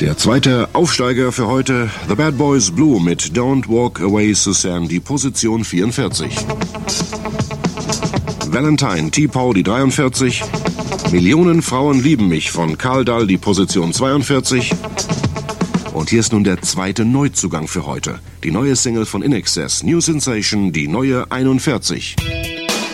Der zweite Aufsteiger für heute, The Bad Boys Blue mit Don't Walk Away Suzanne, die Position 44. Valentine, T-Pow, die 43. Millionen Frauen lieben mich von Karl Dall, die Position 42. Und hier ist nun der zweite Neuzugang für heute. Die neue Single von INXS, New Sensation, die neue 41.